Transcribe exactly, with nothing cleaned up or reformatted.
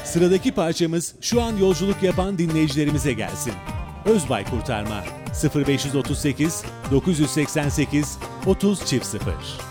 Sıradaki parçamız şu an yolculuk yapan dinleyicilerimize gelsin. Özbay Kurtarma sıfır beş otuz sekiz dokuz seksen sekiz otuz sıfır sıfır